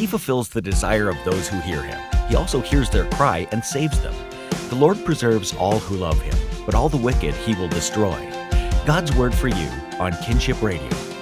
He fulfills the desire of those who hear him. He also hears their cry and saves them. The Lord preserves all who love him, but all the wicked he will destroy. God's word for you on Kinship Radio.